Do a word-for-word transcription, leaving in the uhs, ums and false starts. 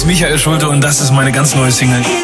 Michael Schulte und das ist meine ganz neue Single.